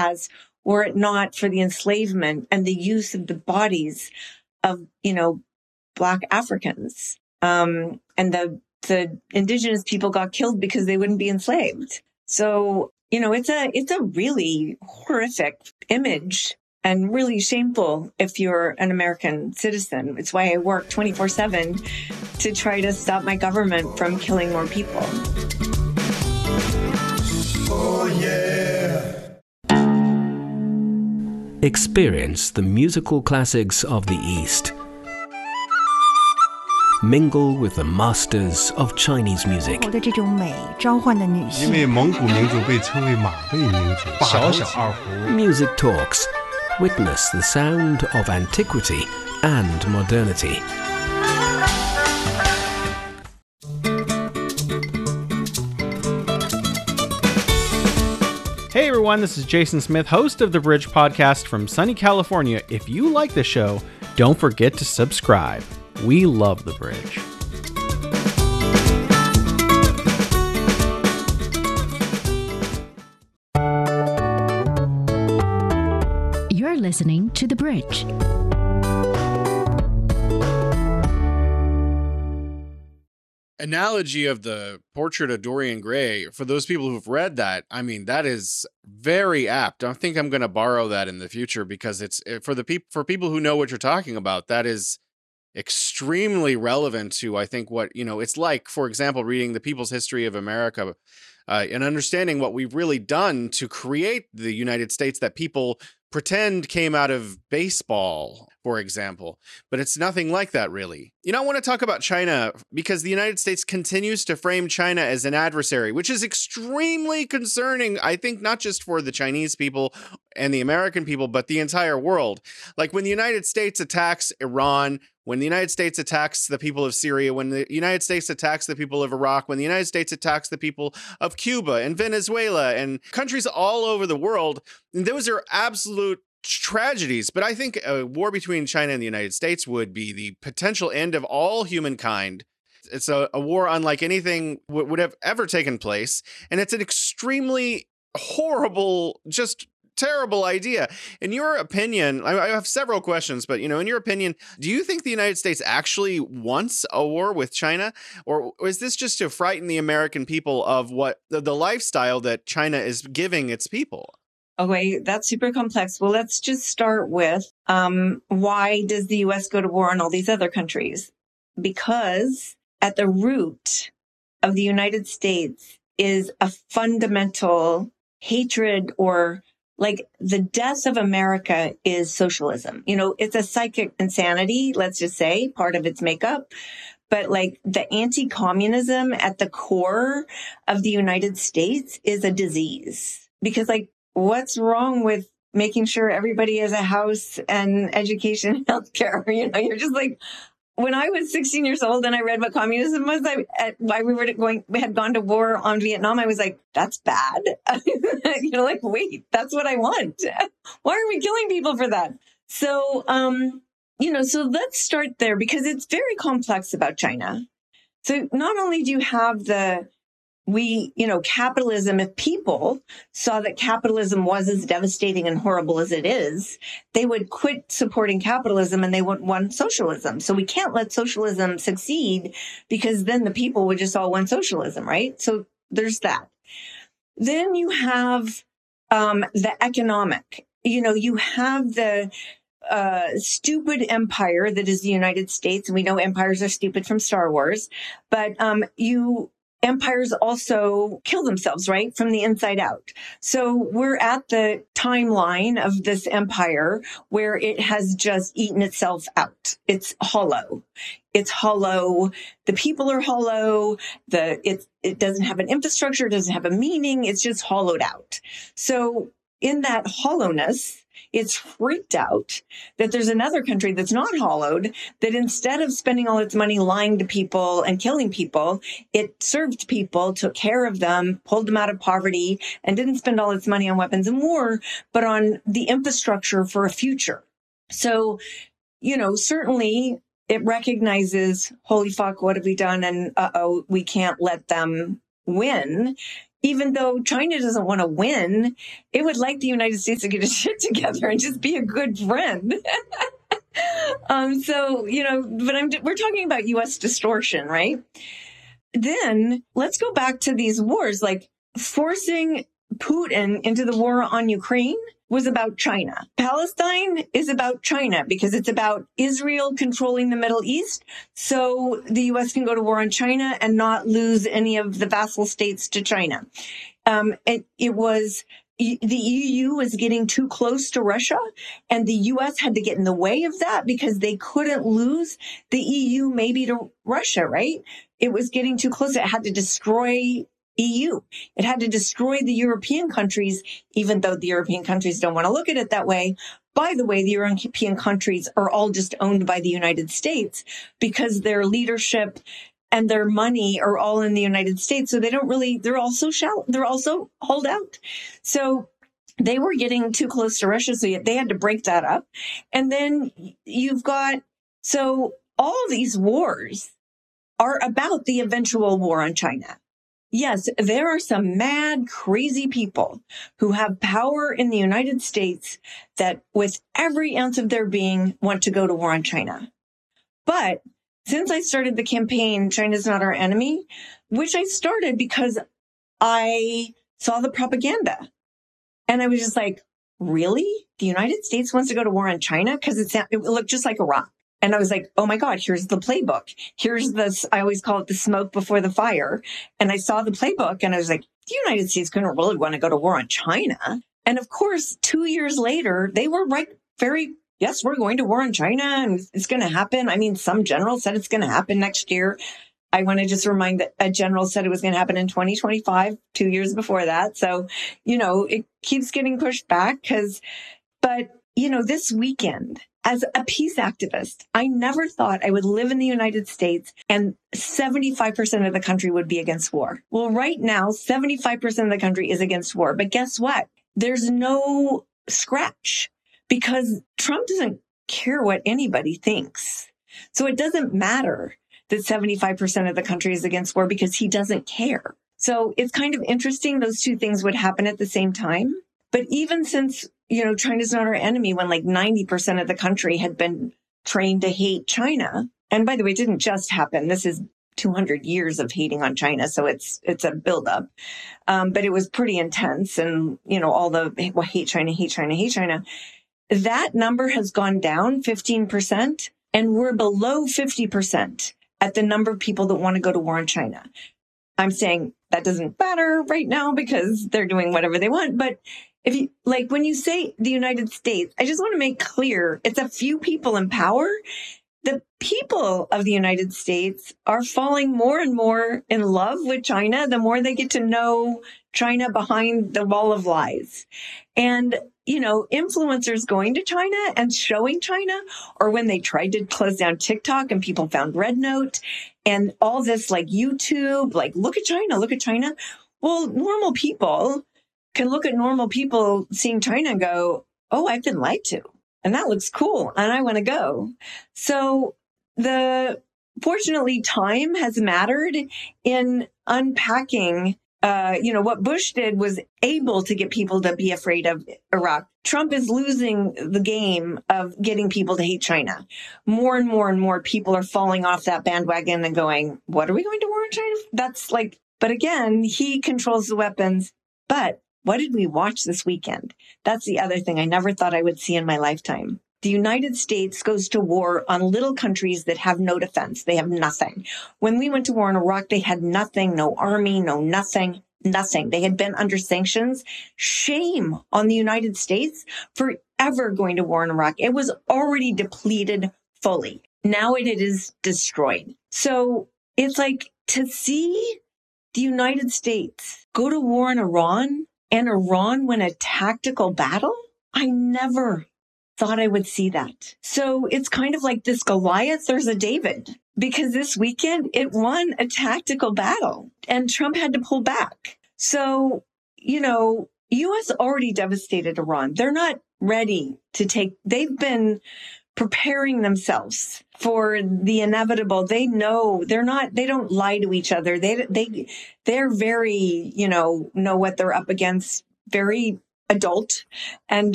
has were it not for the enslavement and the use of the bodies of, Black Africans. And the indigenous people got killed because they wouldn't be enslaved. So, it's a really horrific image and really shameful if you're an American citizen. It's why I work 24/7 to try to stop my government from killing more people. Oh, yeah. Experience the musical classics of the East. Mingle with the masters of Chinese music. 我的这种美召唤的女性。 因为蒙古民族被称为马背民族，小小二胡。 Music Talks. Witness the sound of antiquity and modernity. Hey everyone, this is Jason Smith, host of the Bridge Podcast from sunny California. If you like the show, don't forget to subscribe. We love the Bridge. You're listening to The Bridge. Analogy of the portrait of Dorian Gray, for those people who've read that, I mean, that is very apt. I think I'm going to borrow that in the future because it's for people who know what you're talking about. That is extremely relevant to, I think, what, it's like, for example, reading the People's History of America and understanding what we've really done to create the United States that people pretend came out of baseball, for example, but it's nothing like that, really. I want to talk about China because the United States continues to frame China as an adversary, which is extremely concerning, I think, not just for the Chinese people and the American people, but the entire world. Like when the United States attacks Iran, when the United States attacks the people of Syria, when the United States attacks the people of Iraq, when the United States attacks the people of Cuba and Venezuela and countries all over the world, those are absolute tragedies. But I think a war between China and the United States would be the potential end of all humankind. It's a war unlike anything would have ever taken place. And it's an extremely horrible, just terrible idea. In your opinion, I have several questions, but, in your opinion, do you think the United States actually wants a war with China? Or is this just to frighten the American people of what the lifestyle that China is giving its people? Okay, that's super complex. Well, let's just start with why does the U.S. go to war on all these other countries? Because at the root of the United States is a fundamental hatred, or like the death of America is socialism. It's a psychic insanity, let's just say, part of its makeup. But like the anti-communism at the core of the United States is a disease. Because like, what's wrong with making sure everybody has a house and education and healthcare? You're just like, when I was 16 years old and I read what communism was, why we had gone to war on Vietnam, I was like, that's bad. Like, wait, that's what I want. Why are we killing people for that? So, so let's start there because it's very complex about China. So not only do you have capitalism, if people saw that capitalism was as devastating and horrible as it is, they would quit supporting capitalism and they would want socialism. So we can't let socialism succeed because then the people would just all want socialism, right? So there's that. Then you have the economic, you have the stupid empire that is the United States. And we know empires are stupid from Star Wars, but empires also kill themselves, right? From the inside out. So we're at the timeline of this empire where it has just eaten itself out. It's hollow. It's hollow. The people are hollow. It doesn't have an infrastructure. It doesn't have a meaning. It's just hollowed out. So in that hollowness, it's freaked out that there's another country that's not hollowed, that instead of spending all its money lying to people and killing people, it served people, took care of them, pulled them out of poverty, and didn't spend all its money on weapons and war, but on the infrastructure for a future. So, certainly it recognizes, holy fuck, what have we done? And we can't let them win. even though China doesn't want to win, it would like the United States to get its shit together and just be a good friend. So, but we're talking about U.S. distortion, right? Then let's go back to these wars, like forcing Putin into the war on Ukraine was about China. Palestine is about China because it's about Israel controlling the Middle East. So the U.S. can go to war on China and not lose any of the vassal states to China. It was the EU was getting too close to Russia, and the U.S. had to get in the way of that because they couldn't lose the EU maybe to Russia, right? It was getting too close. It had to destroy EU. It had to destroy the European countries, even though the European countries don't want to look at it that way. By the way, the European countries are all just owned by the United States because their leadership and their money are all in the United States. So they're also hauled out. So they were getting too close to Russia. So they had to break that up. And then so all these wars are about the eventual war on China. Yes, there are some mad, crazy people who have power in the United States that with every ounce of their being want to go to war on China. But since I started the campaign, China's Not Our Enemy, which I started because I saw the propaganda. And I was just like, really? The United States wants to go to war on China? Because it looked just like Iraq. And I was like, oh my God, here's the playbook. Here's this, I always call it the smoke before the fire. And I saw the playbook and I was like, the United States couldn't really want to go to war on China. And of course, 2 years later, they were right, yes, we're going to war on China and it's going to happen. I mean, some general said it's going to happen next year. I want to just remind that a general said it was going to happen in 2025, 2 years before that. So, it keeps getting pushed back but this weekend, as a peace activist, I never thought I would live in the United States and 75% of the country would be against war. Well, right now, 75% of the country is against war. But guess what? There's no scratch because Trump doesn't care what anybody thinks. So it doesn't matter that 75% of the country is against war because he doesn't care. So it's kind of interesting those two things would happen at the same time. But even since, China's Not Our Enemy, when like 90% of the country had been trained to hate China. And by the way, it didn't just happen. This is 200 years of hating on China. So it's a buildup. But it was pretty intense. And, all the hate China, hate China, hate China. That number has gone down 15%. And we're below 50% at the number of people that want to go to war on China. I'm saying that doesn't matter right now because they're doing whatever they want. But if you when you say the United States, I just want to make clear it's a few people in power. The people of the United States are falling more and more in love with China the more they get to know China behind the wall of lies. And, influencers going to China and showing China, or when they tried to close down TikTok and people found Red Note and all this YouTube, look at China, look at China. Well, normal people can look at normal people seeing China and go, oh, I've been lied to. And that looks cool. And I want to go. So fortunately, time has mattered in unpacking. What Bush did was able to get people to be afraid of Iraq. Trump is losing the game of getting people to hate China. More and more and more people are falling off that bandwagon and going, what are we going to war on China? But again, he controls the weapons. But what did we watch this weekend? That's the other thing I never thought I would see in my lifetime. The United States goes to war on little countries that have no defense. They have nothing. When we went to war in Iraq, they had nothing, no army, no nothing. They had been under sanctions. Shame on the United States for ever going to war in Iraq. It was already depleted fully. Now it is destroyed. So it's to see the United States go to war in Iran and Iran win a tactical battle. I never thought I would see that. So it's kind of like this Goliath, there's a David, because this weekend it won a tactical battle and Trump had to pull back. So, U.S. already devastated Iran. They're not ready to they've been preparing themselves for the inevitable. They know they don't lie to each other. They're very, know what they're up against, very adult, and